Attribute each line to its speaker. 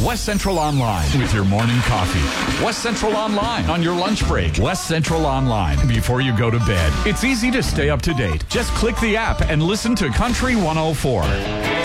Speaker 1: West Central Online with your morning coffee. West Central Online on your lunch break. West Central Online before you go to bed. It's easy to stay up to date. Just click the app and listen to Country 104.